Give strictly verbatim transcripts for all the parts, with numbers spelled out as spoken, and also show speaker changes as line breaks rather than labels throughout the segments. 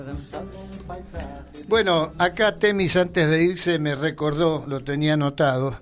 Bueno, acá Temis antes de irse me recordó, lo tenía anotado,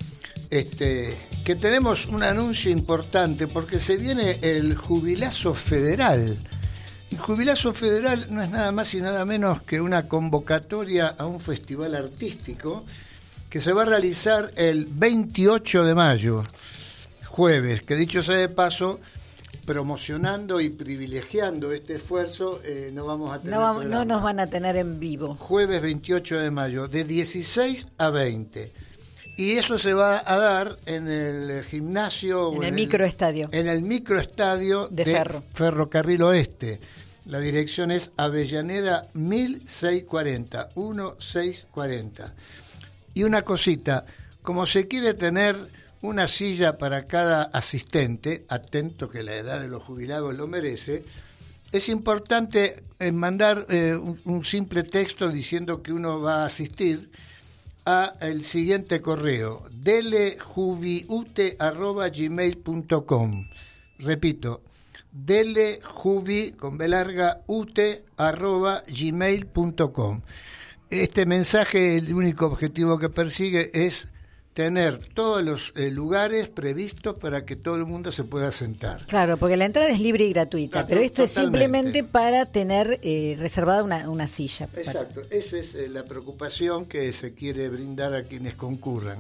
este, que tenemos un anuncio importante porque se viene el Jubilazo Federal. El Jubilazo Federal no es nada más y nada menos que una convocatoria a un festival artístico que se va a realizar el veintiocho de mayo, jueves, que dicho sea de paso, promocionando y privilegiando este esfuerzo, eh, no vamos a tener
no, vamos, no nos van a tener en vivo.
Jueves veintiocho de mayo, de dieciséis a veinte. Y eso se va a dar en el gimnasio...
En el,
el
microestadio.
En el microestadio
de, de Ferro.
Ferrocarril Oeste. La dirección es Avellaneda mil seiscientos cuarenta, mil seiscientos cuarenta. Y una cosita, como se quiere tener una silla para cada asistente, atento que la edad de los jubilados lo merece, es importante eh, mandar eh, un, un simple texto diciendo que uno va a asistir a el siguiente correo, delejubiute arroba gmail punto com. Repito, delejubi con b larga ute arroba gmail punto com. Este mensaje, el único objetivo que persigue es tener todos los eh, lugares previstos para que todo el mundo se pueda sentar.
Claro, porque la entrada es libre y gratuita, claro, pero esto totalmente. Es simplemente para tener eh, reservada una, una silla.
Exacto,
para...
esa es eh, la preocupación que se quiere brindar a quienes concurran.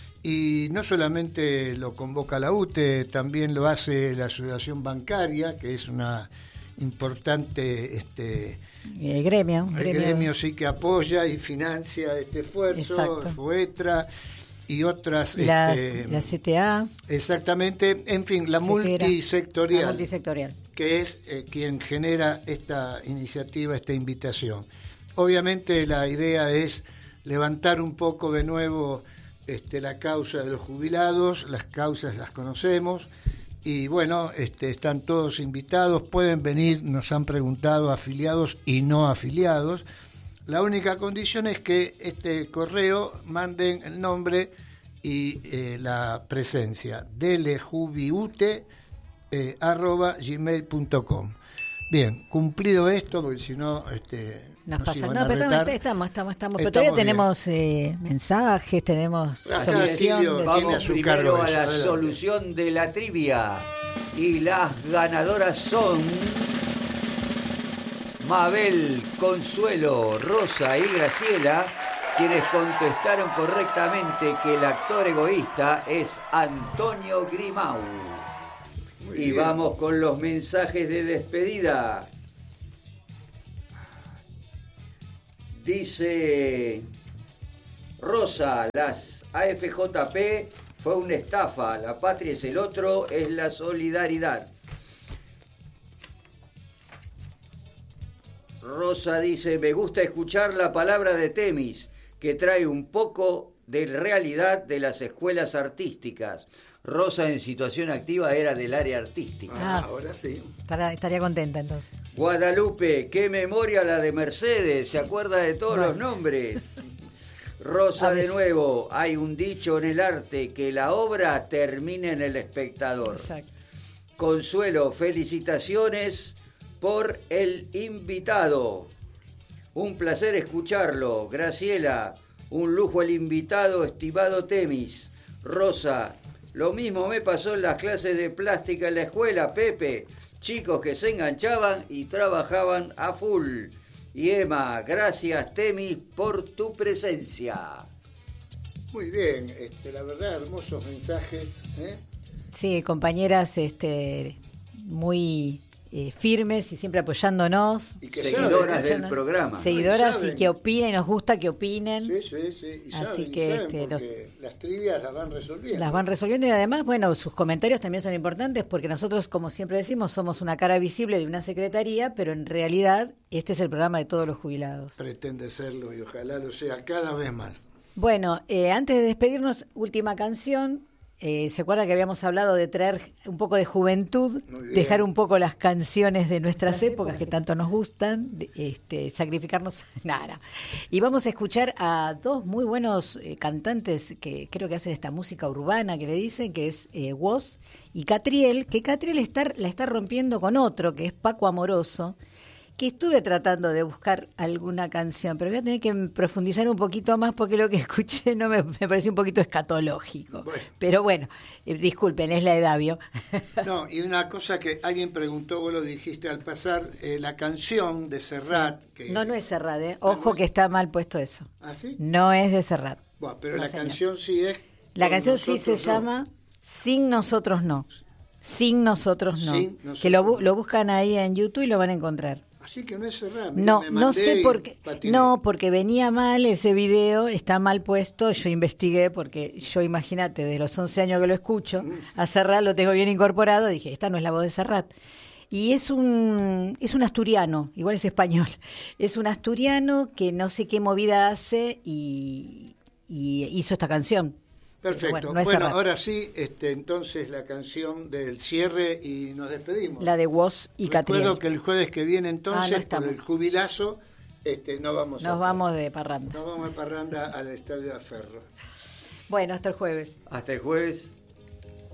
Y no solamente lo convoca la U T E, también lo hace la Asociación Bancaria, que es una importante... este
el gremio.
El
gremio,
gremio sí que apoya y financia este esfuerzo, FUETRA y otras...
La,
este,
la C T A.
Exactamente, en fin, la multisectorial,
la multisectorial,
que es eh, quien genera esta iniciativa, esta invitación. Obviamente la idea es levantar un poco de nuevo este, la causa de los jubilados, las causas las conocemos, y bueno, este, están todos invitados, pueden venir, nos han preguntado, afiliados y no afiliados. La única condición es que este correo manden el nombre y eh, la presencia, delejubiute eh, arroba gmail punto com. Bien, cumplido esto, porque si no... Este,
Nos, nos pasa, no, pero estamos, estamos, estamos, estamos, pero todavía tenemos eh, mensajes, tenemos
ah,
solución.
de,
vamos
a su
primero
cargo
a la
eso,
solución de la trivia. Y las ganadoras son Mabel, Consuelo, Rosa y Graciela, quienes contestaron correctamente que el actor egoísta es Antonio Grimau. Muy y bien. Vamos con los mensajes de despedida. Dice Rosa, las A F J P fue una estafa, la patria es el otro, es la solidaridad. Rosa dice, me gusta escuchar la palabra de Temis, que trae un poco de realidad de las escuelas artísticas. Rosa en situación activa era del área artística.
Ah, ahora sí.
Para, estaría contenta entonces.
Guadalupe, qué memoria la de Mercedes, se acuerda de todos bueno. los nombres. Rosa de nuevo, hay un dicho en el arte, que la obra termine en el espectador.
Exacto.
Consuelo, felicitaciones por el invitado. Un placer escucharlo. Graciela, un lujo el invitado, estimado Temis. Rosa, lo mismo me pasó en las clases de plástica en la escuela, Pepe. Chicos que se enganchaban y trabajaban a full. Y Emma, gracias Temis por tu presencia.
Muy bien, este, la verdad, hermosos mensajes. ¿eh?
Sí, compañeras este, muy eh, firmes y siempre apoyándonos.
Y que seguidoras saben, del programa.
Seguidoras y, y que opinen, y nos gusta que opinen.
Sí, sí, sí. Y
Así
saben,
que
y saben
este, los,
las trivias las van resolviendo.
Las van resolviendo y además, bueno, sus comentarios también son importantes porque nosotros, como siempre decimos, somos una cara visible de una secretaría, pero en realidad este es el programa de todos los jubilados.
Pretende serlo y ojalá lo sea cada vez más.
Bueno, eh, antes de despedirnos, última canción. Eh, ¿Se acuerda que habíamos hablado de traer un poco de juventud, dejar un poco las canciones de nuestras épocas que tanto nos gustan, este, sacrificarnos? Nada. Y vamos a escuchar a dos muy buenos eh, cantantes que creo que hacen esta música urbana que le dicen, que es eh, Woz y Catriel, que Catriel está, la está rompiendo con otro, que es Paco Amoroso, que estuve tratando de buscar alguna canción, pero voy a tener que profundizar un poquito más porque lo que escuché no me, me pareció un poquito escatológico. Bueno. Pero bueno, eh, disculpen, es la edad, ¿vio?
No, y una cosa que alguien preguntó, vos lo dijiste al pasar, eh, la canción de Serrat...
Sí.
Que,
no, no es Serrat, ¿eh? Ojo no es... que está mal puesto eso.
¿Ah, sí?
No es de Serrat.
Bueno, pero
no,
la
señor.
canción sí es...
La canción sí se no. llama Sin Nosotros No. Sin Nosotros No. Sin nosotros que lo, bu- lo buscan ahí en YouTube y lo van a encontrar.
Así que no es Serrat.
No, no sé por qué. No, porque venía mal ese video, está mal puesto. Yo investigué porque yo, imagínate, de los once años que lo escucho, mm. a Serrat lo tengo bien incorporado. Dije, esta no es la voz de Serrat. Y es un es un asturiano, igual es español. Es un asturiano que no sé qué movida hace y, y hizo esta canción.
Perfecto. Bueno, no bueno ahora sí, este, entonces la canción del cierre y nos despedimos.
La de Woz y Catriel.
Recuerdo que el jueves que viene entonces, ah, no por el jubilazo, este, no vamos
nos
a...
vamos de parranda.
Nos vamos de parranda al Estadio de Ferro.
Bueno, hasta el jueves.
Hasta el jueves.